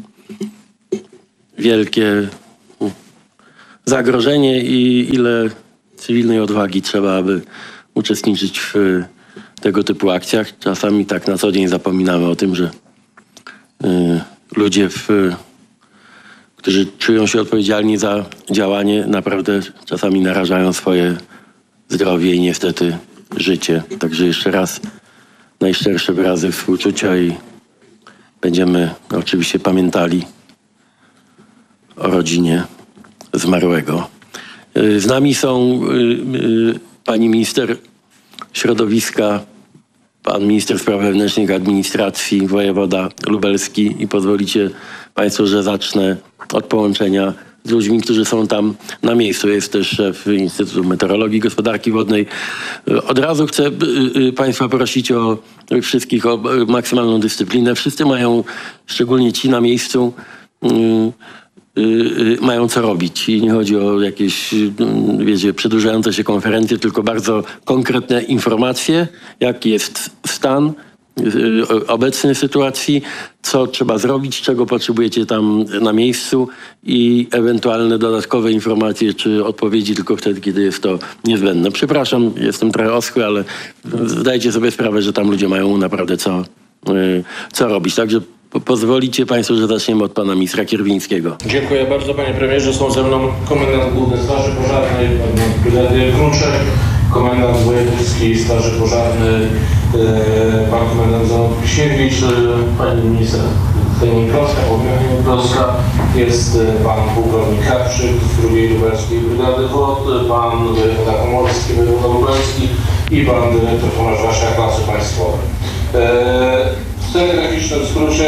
wielkie zagrożenie i ile cywilnej odwagi trzeba, aby uczestniczyć w tego typu akcjach. Czasami tak na co dzień zapominamy o tym, że y, ludzie, w, którzy czują się odpowiedzialni za działanie, naprawdę czasami narażają swoje zdrowie i niestety życie. Także jeszcze raz najszczersze wyrazy współczucia i będziemy oczywiście pamiętali o rodzinie zmarłego. Z nami są y, y, pani minister środowiska, pan minister spraw wewnętrznych i administracji, wojewoda lubelski i pozwolicie państwo, że zacznę od połączenia z ludźmi, którzy są tam na miejscu. Jest też szef Instytutu Meteorologii i Gospodarki Wodnej. Od razu chcę y, y, państwa prosić o wszystkich o maksymalną dyscyplinę. Wszyscy mają, szczególnie ci na miejscu, y, Yy, mają co robić i nie chodzi o jakieś, yy, wiecie, przedłużające się konferencje, tylko bardzo konkretne informacje, jaki jest stan obecnej sytuacji, co trzeba zrobić, czego potrzebujecie tam na miejscu i ewentualne dodatkowe informacje czy odpowiedzi tylko wtedy, kiedy jest to niezbędne. Przepraszam, jestem trochę oschły, ale zdajcie sobie sprawę, że tam ludzie mają naprawdę co, co robić. Także pozwolicie Państwo, że zaczniemy od pana ministra Kierwińskiego. Dziękuję bardzo, panie premierze. Są ze mną komendant główny Straży Pożarnej, pan brygadier Gruczek, komendant wojewódzki Straży Pożarnej, pan komendant Zanot Piśniewicz, pani minister Henning-Kloska, Henning-Kloska, jest pan pułkownik Karczyk z drugiej Lubelskiej Brygady Wod, pan wojewoda pomorski, wojewoda lubelski i pan dyrektor Tomasz Wasiak, Lasy Państwowe. W telegraficznym skrócie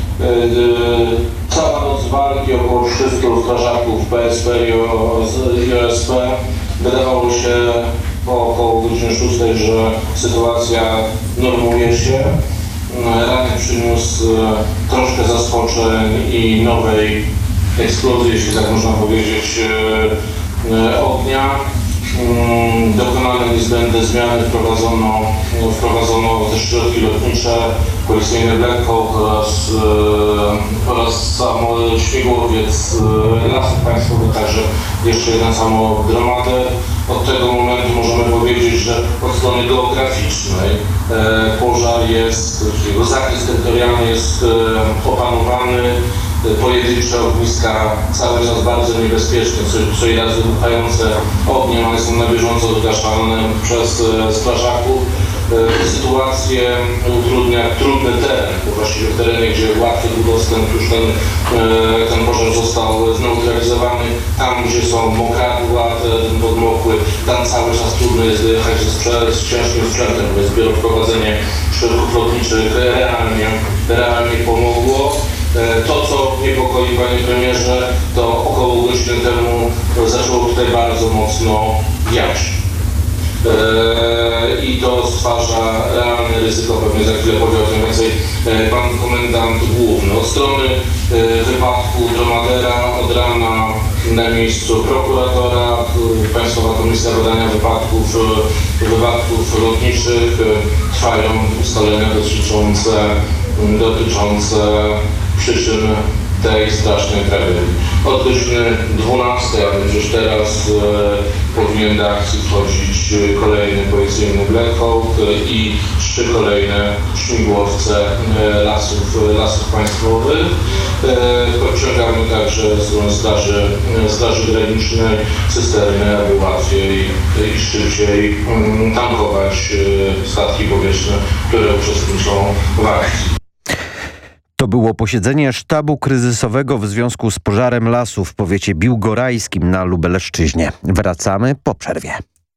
cała noc walki około trzystu strażaków P S P i O S P. Wydawało się po około godzinie szóstej, że sytuacja normuje się. Ranek przyniósł troszkę zaskoczeń i nowej eksplozji, jeśli tak można powiedzieć, ognia. Dokonane niezbędne zmiany, wprowadzono, wprowadzono też środki lotnicze, policyjny Black Hawk oraz, oraz samo śmigłowiec Lasów Państwowych, także jeszcze jeden samolot Dromader. Od tego momentu możemy powiedzieć, że od strony geograficznej e, pożar jest, jego zakres terytorialny jest e, opanowany. Pojedyncze ogniska cały czas bardzo niebezpieczne, co, co i raz wybuchające ogniem, one są na bieżąco wygaszane przez e, strażaków. E, sytuację utrudnia trudny teren, bo właściwie w terenie, gdzie łatwy był dostęp, już ten, e, ten pożar został zneutralizowany. Tam, gdzie są mokradła, ten podmokły, tam cały czas trudno jest dojechać z, z ciężkim sprzętem, więc dopiero wprowadzenie środków lotniczych realnie, realnie pomogło. To, co niepokoi, panie premierze, to około godziny temu zaczęło tutaj bardzo mocno wiać. I to stwarza realne ryzyko, pewnie za chwilę powie o tym więcej pan komendant główny. Od strony wypadku Dromadera od rana na miejscu prokuratora, Państwowa Komisja Badania Wypadków, wypadków Lotniczych, trwają ustalenia dotyczące, dotyczące przyczyn tej strasznej tragedii. Od godziny dwunastej, a więc już teraz e, powinien do akcji wchodzić kolejny policyjny Black Hawk i trzy kolejne śmigłowce e, lasów, lasów państwowych. E, podciągamy także z strony straży, straży granicznej cysterny, aby łatwiej i szybciej um, tankować e, statki powietrzne, które uczestniczą w akcji. To było posiedzenie sztabu kryzysowego w związku z pożarem lasu w powiecie biłgorajskim na Lubelszczyźnie. Wracamy po przerwie.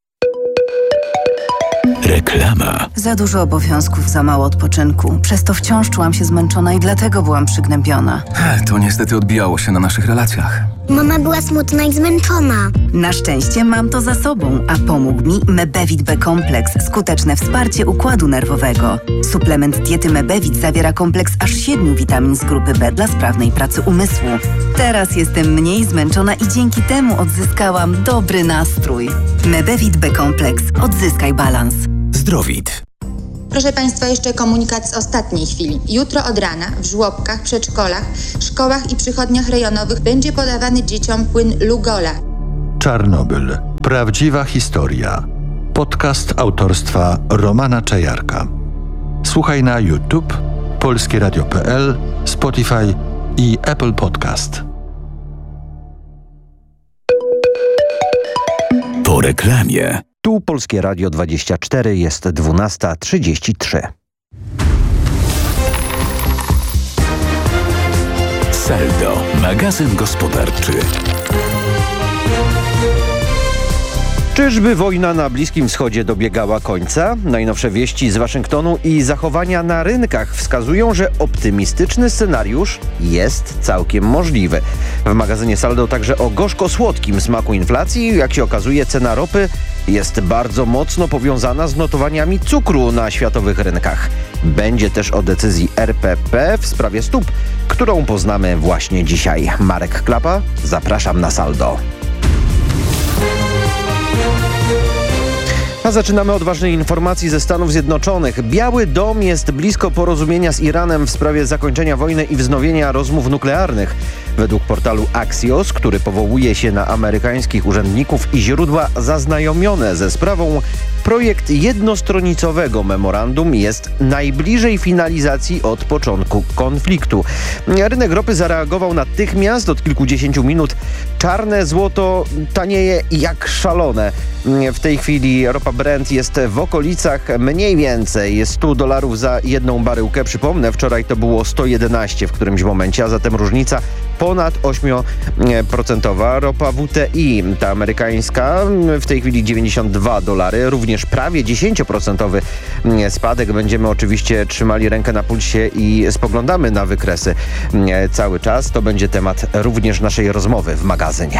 Reklama. Za dużo obowiązków, za mało odpoczynku. Przez to wciąż czułam się zmęczona i dlatego byłam przygnębiona. To niestety odbijało się na naszych relacjach. Mama była smutna i zmęczona. Na szczęście mam to za sobą, a pomógł mi Mebevit B-kompleks. Skuteczne wsparcie układu nerwowego. Suplement diety Mebevit zawiera kompleks aż siedmiu witamin z grupy B dla sprawnej pracy umysłu. Teraz jestem mniej zmęczona i dzięki temu odzyskałam dobry nastrój. Mebevit B-kompleks. Odzyskaj balans. Zdrowit. Proszę Państwa, jeszcze komunikat z ostatniej chwili. Jutro od rana w żłobkach, przedszkolach, szkołach i przychodniach rejonowych będzie podawany dzieciom płyn Lugola. Czarnobyl. Prawdziwa historia. Podcast autorstwa Romana Czajarka. Słuchaj na YouTube, polskie radio kropka p l, Spotify i Apple Podcast. Po reklamie. Tu Polskie Radio dwadzieścia cztery, jest dwunasta trzydzieści trzy. Saldo, magazyn gospodarczy. Czyżby wojna na Bliskim Wschodzie dobiegała końca? Najnowsze wieści z Waszyngtonu i zachowania na rynkach wskazują, że optymistyczny scenariusz jest całkiem możliwy. W magazynie Saldo także o gorzko-słodkim smaku inflacji. Jak się okazuje, cena ropy jest bardzo mocno powiązana z notowaniami cukru na światowych rynkach. Będzie też o decyzji R P P w sprawie stóp, którą poznamy właśnie dzisiaj. Marek Klapa, zapraszam na Saldo. A zaczynamy od ważnej informacji ze Stanów Zjednoczonych. Biały Dom jest blisko porozumienia z Iranem w sprawie zakończenia wojny i wznowienia rozmów nuklearnych. Według portalu Axios, który powołuje się na amerykańskich urzędników i źródła zaznajomione ze sprawą, projekt jednostronicowego memorandum jest najbliżej finalizacji od początku konfliktu. Rynek ropy zareagował natychmiast, od kilkudziesięciu minut. Czarne złoto tanieje jak szalone. W tej chwili ropa Brent jest w okolicach mniej więcej sto dolarów za jedną baryłkę. Przypomnę, wczoraj to było sto jedenaście w którymś momencie, a zatem różnica ponad osiem procent. Ropa W T I, ta amerykańska, w tej chwili dziewięćdziesiąt dwa dolary, również prawie dziesięć procent spadek. Będziemy oczywiście trzymali rękę na pulsie i spoglądamy na wykresy cały czas. To będzie temat również naszej rozmowy w magazynie.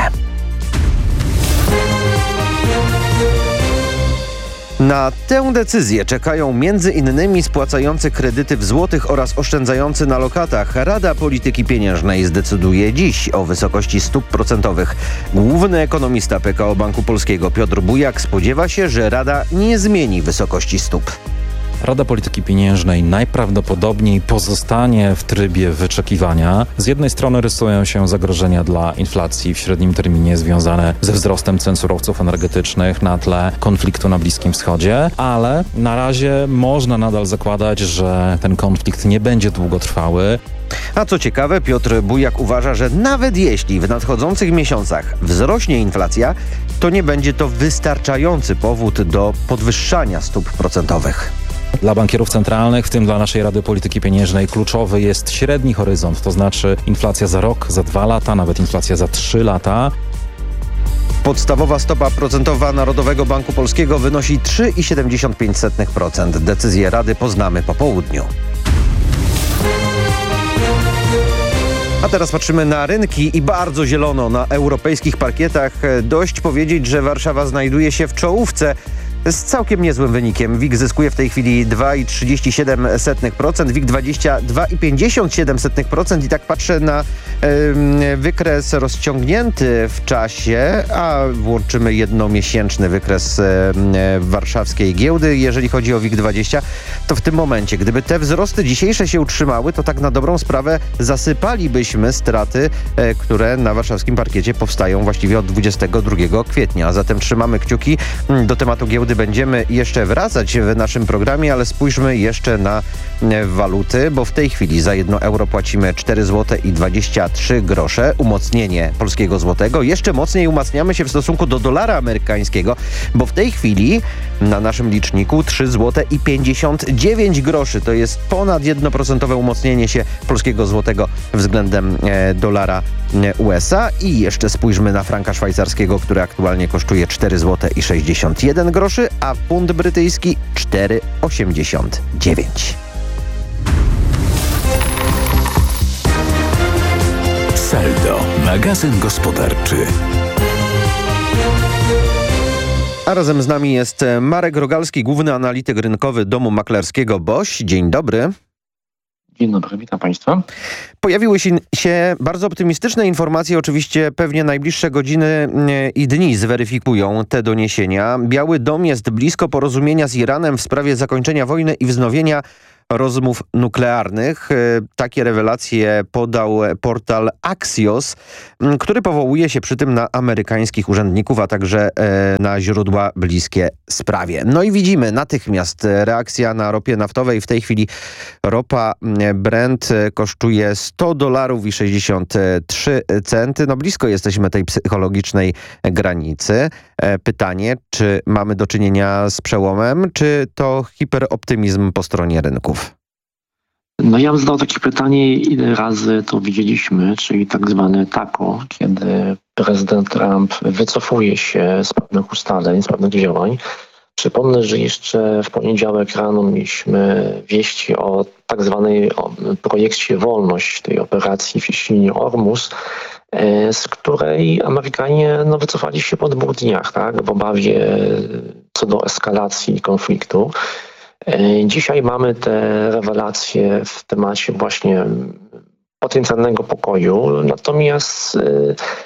Na tę decyzję czekają między innymi spłacający kredyty w złotych oraz oszczędzający na lokatach. Rada Polityki Pieniężnej zdecyduje dziś o wysokości stóp procentowych. Główny ekonomista P K O Banku Polskiego Piotr Bujak spodziewa się, że Rada nie zmieni wysokości stóp. Rada Polityki Pieniężnej najprawdopodobniej pozostanie w trybie wyczekiwania. Z jednej strony rysują się zagrożenia dla inflacji w średnim terminie związane ze wzrostem cen surowców energetycznych na tle konfliktu na Bliskim Wschodzie, ale na razie można nadal zakładać, że ten konflikt nie będzie długotrwały. A co ciekawe, Piotr Bujak uważa, że nawet jeśli w nadchodzących miesiącach wzrośnie inflacja, to nie będzie to wystarczający powód do podwyższania stóp procentowych. Dla bankierów centralnych, w tym dla naszej Rady Polityki Pieniężnej, kluczowy jest średni horyzont, to znaczy inflacja za rok, za dwa lata, nawet inflacja za trzy lata. Podstawowa stopa procentowa Narodowego Banku Polskiego wynosi trzy przecinek siedemdziesiąt pięć procent. Decyzję Rady poznamy po południu. A teraz patrzymy na rynki i bardzo zielono na europejskich parkietach. Dość powiedzieć, że Warszawa znajduje się w czołówce z całkiem niezłym wynikiem. WIG zyskuje w tej chwili dwa przecinek trzydzieści siedem procent, WIG dwadzieścia dwa przecinek pięćdziesiąt siedem procent i tak patrzę na y, wykres rozciągnięty w czasie, a włączymy jednomiesięczny wykres y, warszawskiej giełdy. Jeżeli chodzi o WIG dwadzieścia, to w tym momencie, gdyby te wzrosty dzisiejsze się utrzymały, to tak na dobrą sprawę zasypalibyśmy straty, y, które na warszawskim parkiecie powstają właściwie od dwudziestego drugiego kwietnia. A zatem trzymamy kciuki. Do tematu giełdy będziemy jeszcze wracać w naszym programie, ale spójrzmy jeszcze na waluty, bo w tej chwili za jedno euro płacimy cztery złote i dwadzieścia trzy grosze. Umocnienie polskiego złotego. Jeszcze mocniej umacniamy się w stosunku do dolara amerykańskiego, bo w tej chwili na naszym liczniku trzy złote i pięćdziesiąt dziewięć groszy. To jest ponad jednoprocentowe umocnienie się polskiego złotego względem e, dolara e, U S A. I jeszcze spójrzmy na franka szwajcarskiego, który aktualnie kosztuje cztery złote i sześćdziesiąt jeden groszy, a funt brytyjski cztery złote osiemdziesiąt dziewięć. Saldo, magazyn gospodarczy. A razem z nami jest Marek Rogalski, główny analityk rynkowy domu maklerskiego B O Ś. Dzień dobry. Dzień dobry, witam Państwa. Pojawiły się, się bardzo optymistyczne informacje, oczywiście pewnie najbliższe godziny i dni zweryfikują te doniesienia. Biały Dom jest blisko porozumienia z Iranem w sprawie zakończenia wojny i wznowienia rozmów nuklearnych. Takie rewelacje podał portal Axios, który powołuje się przy tym na amerykańskich urzędników, a także na źródła bliskie sprawie. No i widzimy natychmiast reakcja na ropie naftowej. W tej chwili ropa Brent kosztuje sto dolarów i sześćdziesiąt trzy centy. No blisko jesteśmy tej psychologicznej granicy. Pytanie, czy mamy do czynienia z przełomem, czy to hiperoptymizm po stronie rynków? No ja bym zadał takie pytanie, ile razy to widzieliśmy, czyli tak zwane taco, kiedy prezydent Trump wycofuje się z pewnych ustaleń, z pewnych działań. Przypomnę, że jeszcze w poniedziałek rano mieliśmy wieści o tak zwanej projekcie Wolność, tej operacji w cieśninie Ormus, z której Amerykanie no, wycofali się po dwóch dniach, tak, w obawie co do eskalacji konfliktu. Dzisiaj mamy te rewelacje w temacie właśnie potencjalnego pokoju, natomiast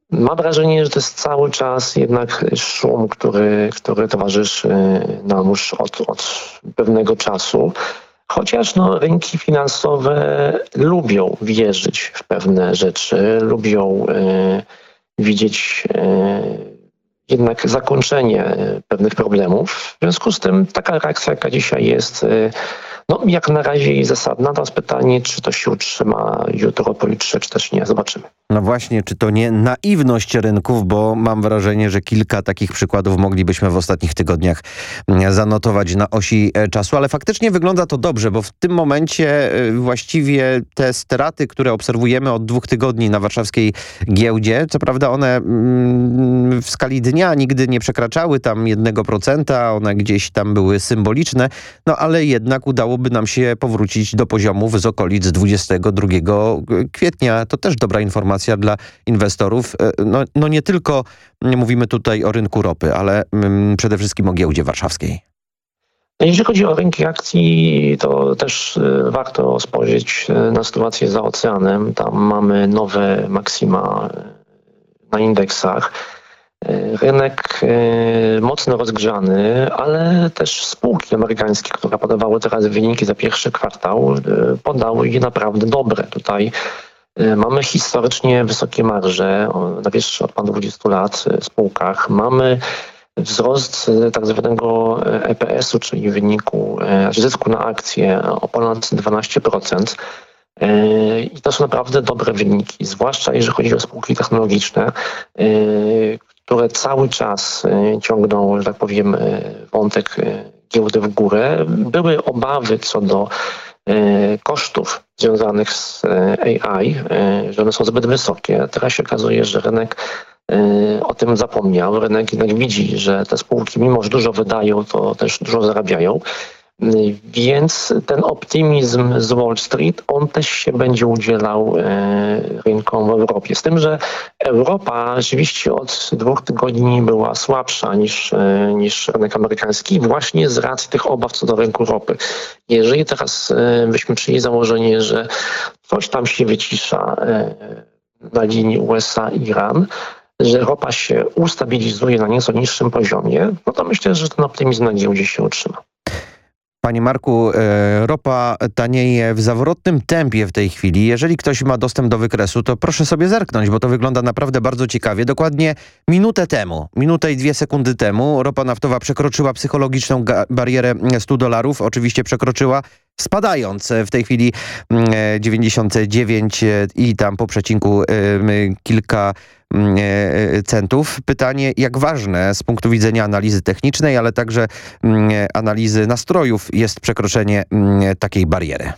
Mam wrażenie, że to jest cały czas jednak szum, który, który towarzyszy nam już od, od pewnego czasu. Chociaż no, rynki finansowe lubią wierzyć w pewne rzeczy, lubią e, widzieć e, jednak zakończenie pewnych problemów. W związku z tym taka reakcja, jaka dzisiaj jest, e, no jak na razie jest zasadna. Teraz pytanie, czy to się utrzyma jutro, pojutrze, czy też nie. Zobaczymy. No właśnie, czy to nie naiwność rynków, bo mam wrażenie, że kilka takich przykładów moglibyśmy w ostatnich tygodniach zanotować na osi czasu, ale faktycznie wygląda to dobrze, bo w tym momencie właściwie te straty, które obserwujemy od dwóch tygodni na warszawskiej giełdzie, co prawda one w skali dnia nigdy nie przekraczały tam jednego procenta, one gdzieś tam były symboliczne, no ale jednak udałoby nam się powrócić do poziomów z okolic dwudziestego drugiego kwietnia. To też dobra informacja dla inwestorów. No, no nie tylko mówimy tutaj o rynku ropy, ale mm, przede wszystkim o giełdzie warszawskiej. Jeżeli chodzi o rynki akcji, to też y, warto spojrzeć na sytuację za oceanem. Tam mamy nowe maksima na indeksach. Rynek y, mocno rozgrzany, ale też spółki amerykańskie, które podawały teraz wyniki za pierwszy kwartał, y, podały je naprawdę dobre. Tutaj mamy historycznie wysokie marże, najwyższe od ponad dwudziestu lat w spółkach. Mamy wzrost tak zwanego E P S-u, czyli wyniku zysku na akcję o ponad dwanaście procent. I to są naprawdę dobre wyniki, zwłaszcza jeżeli chodzi o spółki technologiczne, które cały czas ciągną, że tak powiem, wątek giełdy w górę. Były obawy co do kosztów związanych z A I, że one są zbyt wysokie. Teraz się okazuje, że rynek o tym zapomniał. Rynek jednak widzi, że te spółki, mimo że dużo wydają, to też dużo zarabiają. Więc ten optymizm z Wall Street, on też się będzie udzielał rynkom w Europie. Z tym, że Europa rzeczywiście od dwóch tygodni była słabsza niż, niż rynek amerykański właśnie z racji tych obaw co do rynku ropy. Jeżeli teraz byśmy przyjęli założenie, że coś tam się wycisza na linii U S A-Iran, że ropa się ustabilizuje na nieco niższym poziomie, no to myślę, że ten optymizm na giełdzie się utrzyma. Panie Marku, e, ropa tanieje w zawrotnym tempie w tej chwili. Jeżeli ktoś ma dostęp do wykresu, to proszę sobie zerknąć, bo to wygląda naprawdę bardzo ciekawie. Dokładnie minutę temu, minutę i dwie sekundy temu ropa naftowa przekroczyła psychologiczną barierę stu dolarów. Oczywiście przekroczyła, spadając w tej chwili dziewięćdziesiąt dziewięć i tam po przecinku kilka centów. Pytanie, jak ważne z punktu widzenia analizy technicznej, ale także analizy nastrojów jest przekroczenie takiej bariery?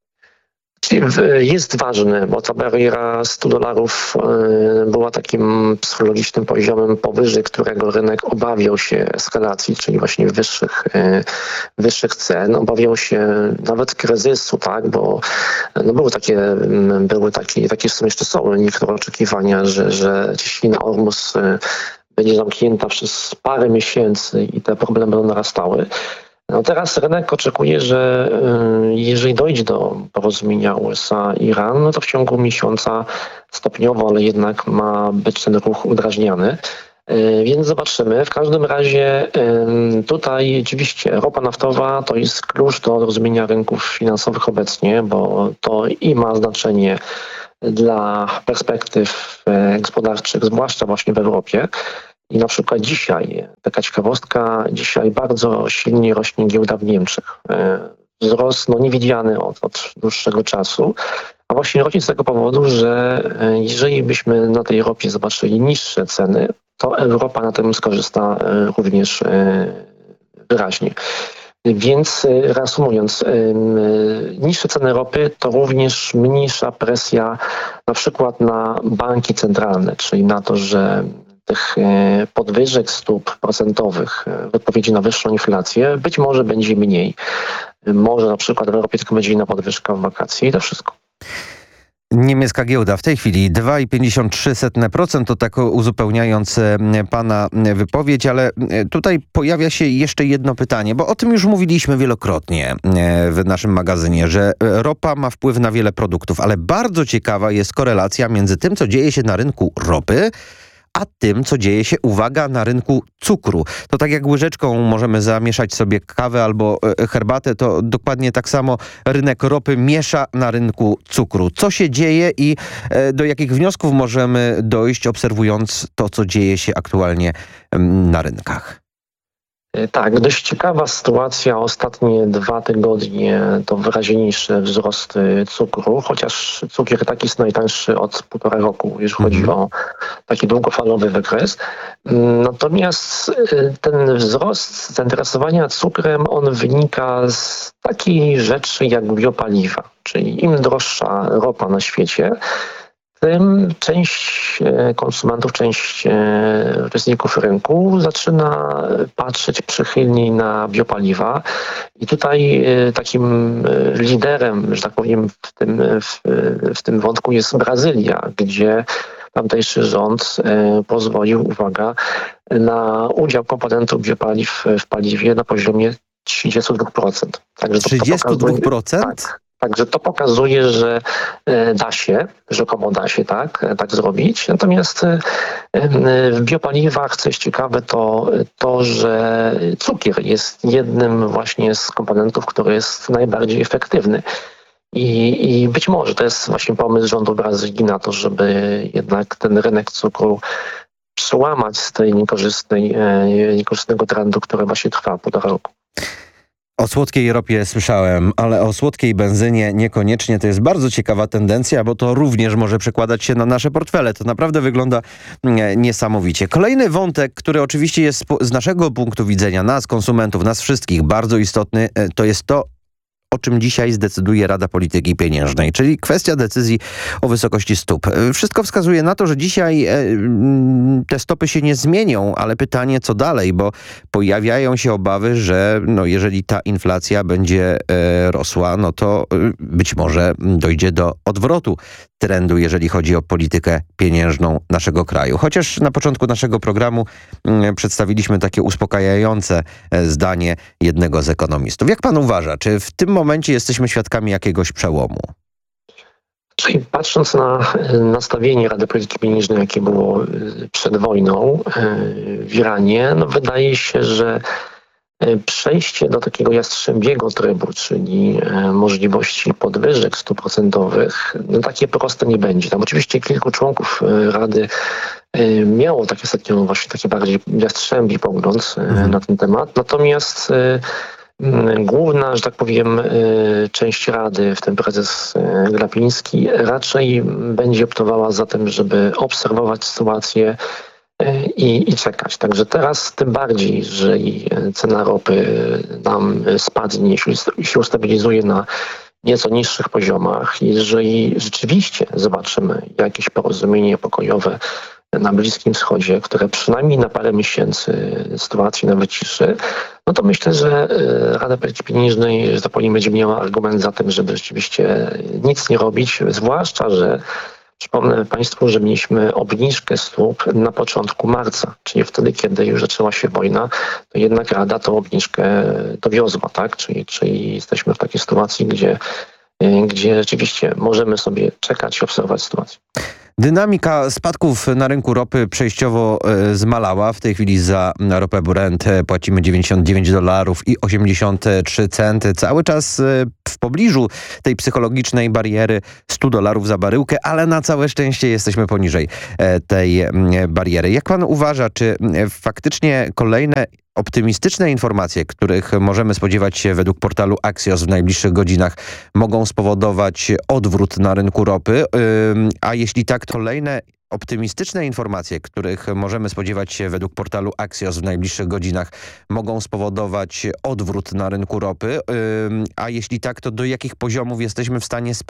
Jest ważne, bo ta bariera stu dolarów była takim psychologicznym poziomem, powyżej którego rynek obawiał się eskalacji, czyli właśnie wyższych, wyższych cen, obawiał się nawet kryzysu, tak, bo no były takie, były takie, takie w sumie jeszcze są niektóre oczekiwania, że, że cieśnina Ormus będzie zamknięta przez parę miesięcy i te problemy będą narastały. No teraz rynek oczekuje, że jeżeli dojdzie do porozumienia U S A-Iran, no to w ciągu miesiąca stopniowo, ale jednak ma być ten ruch udrażniany. Więc zobaczymy. W każdym razie tutaj oczywiście ropa naftowa to jest klucz do rozumienia rynków finansowych obecnie, bo to i ma znaczenie dla perspektyw gospodarczych, zwłaszcza właśnie w Europie. I na przykład dzisiaj, taka ciekawostka, dzisiaj bardzo silnie rośnie giełda w Niemczech. Wzrost no, niewidziany od, od dłuższego czasu, a właśnie rośnie z tego powodu, że jeżeli byśmy na tej ropie zobaczyli niższe ceny, to Europa na tym skorzysta również wyraźnie. Więc reasumując, niższe ceny ropy to również mniejsza presja na przykład na banki centralne, czyli na to, że tych podwyżek stóp procentowych w odpowiedzi na wyższą inflację być może będzie mniej. Może na przykład w Europie tylko będzie inna podwyżka w wakacje i to wszystko. Niemiecka giełda w tej chwili dwa i pięćdziesiąt trzy procent, to tak uzupełniając pana wypowiedź, ale tutaj pojawia się jeszcze jedno pytanie, bo o tym już mówiliśmy wielokrotnie w naszym magazynie, że ropa ma wpływ na wiele produktów, ale bardzo ciekawa jest korelacja między tym, co dzieje się na rynku ropy a tym, co dzieje się, uwaga, na rynku cukru. To tak jak łyżeczką możemy zamieszać sobie kawę albo herbatę, to dokładnie tak samo rynek ropy miesza na rynku cukru. Co się dzieje i do jakich wniosków możemy dojść, obserwując to, co dzieje się aktualnie na rynkach? Tak, dość ciekawa sytuacja. Ostatnie dwa tygodnie to wyraźniejszy wzrost cukru, chociaż cukier taki jest najtańszy od półtora roku, jeżeli chodzi o taki długofalowy wykres. Natomiast ten wzrost zainteresowania cukrem, on wynika z takiej rzeczy jak biopaliwa, czyli im droższa ropa na świecie, tym część konsumentów, część uczestników rynku zaczyna patrzeć przychylniej na biopaliwa. I tutaj takim liderem, że tak powiem, w tym, w, w tym wątku jest Brazylia, gdzie tamtejszy rząd pozwolił, uwaga, na udział komponentów biopaliw w paliwie na poziomie trzydzieści dwa procent. Także to, trzydzieści dwa procent? To pokazuje, tak. Także to pokazuje, że da się, rzekomo da się tak, tak zrobić. Natomiast w biopaliwach, co jest ciekawe, to to, że cukier jest jednym właśnie z komponentów, który jest najbardziej efektywny. I, I być może to jest właśnie pomysł rządu Brazylii na to, żeby jednak ten rynek cukru przełamać z tej niekorzystnej, niekorzystnego trendu, który właśnie trwa półtora roku. O słodkiej ropie słyszałem, ale o słodkiej benzynie niekoniecznie. To jest bardzo ciekawa tendencja, bo to również może przekładać się na nasze portfele. To naprawdę wygląda niesamowicie. Kolejny wątek, który oczywiście jest z naszego punktu widzenia, nas, konsumentów, nas wszystkich, bardzo istotny, to jest to, o czym dzisiaj zdecyduje Rada Polityki Pieniężnej, czyli kwestia decyzji o wysokości stóp. Wszystko wskazuje na to, że dzisiaj te stopy się nie zmienią, ale pytanie, co dalej, bo pojawiają się obawy, że no, jeżeli ta inflacja będzie rosła, no to być może dojdzie do odwrotu trendu, jeżeli chodzi o politykę pieniężną naszego kraju. Chociaż na początku naszego programu przedstawiliśmy takie uspokajające zdanie jednego z ekonomistów. Jak pan uważa, czy w tym momencie jesteśmy świadkami jakiegoś przełomu? Czyli patrząc na nastawienie Rady Polityki Pieniężnej, jakie było przed wojną w Iranie, no wydaje się, że przejście do takiego jastrzębiego trybu, czyli możliwości podwyżek stóp procentowych, no takie proste nie będzie. Tam oczywiście kilku członków Rady miało takie ostatnio właśnie taki bardziej jastrzębi pogląd mhm. na ten temat. Natomiast główna, że tak powiem, część Rady, w tym prezes Glapiński, raczej będzie optowała za tym, żeby obserwować sytuację I, i czekać. Także teraz tym bardziej, jeżeli cena ropy nam spadnie, się ustabilizuje na nieco niższych poziomach, jeżeli rzeczywiście zobaczymy jakieś porozumienie pokojowe na Bliskim Wschodzie, które przynajmniej na parę miesięcy sytuację nawet ciszy, no to myślę, że Rada Polityki Pieniężnej, że tak powiem, będzie miała argument za tym, żeby rzeczywiście nic nie robić, zwłaszcza, że przypomnę Państwu, że mieliśmy obniżkę stóp na początku marca, czyli wtedy, kiedy już zaczęła się wojna, to jednak Rada tą obniżkę dowiozła, tak? Czyli, czyli jesteśmy w takiej sytuacji, gdzie, gdzie rzeczywiście możemy sobie czekać i obserwować sytuację. Dynamika spadków na rynku ropy przejściowo e, zmalała. W tej chwili za ropę Brent płacimy dziewięćdziesiąt dziewięć dolarów i osiemdziesiąt trzy centy. Cały czas e, w pobliżu tej psychologicznej bariery stu dolarów za baryłkę, ale na całe szczęście jesteśmy poniżej e, tej e, bariery. Jak pan uważa, czy e, faktycznie kolejne optymistyczne informacje, których możemy spodziewać się według portalu Axios w najbliższych godzinach, mogą spowodować odwrót na rynku ropy, a jeśli tak, to kolejne optymistyczne informacje, których możemy spodziewać się według portalu Axios w najbliższych godzinach, mogą spowodować odwrót na rynku ropy, a jeśli tak, to do jakich poziomów jesteśmy w stanie